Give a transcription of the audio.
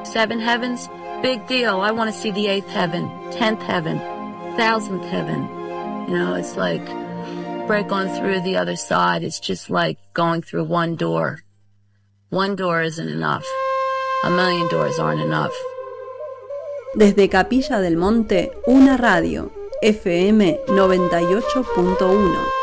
7 heavens, big deal. I want to see the 8th heaven, 10th heaven, 1000th heaven. You know, it's like break on through the other side. It's just like going through one door. One door isn't enough. A million doors aren't enough. Desde Capilla del Monte, una radio, FM 98.1.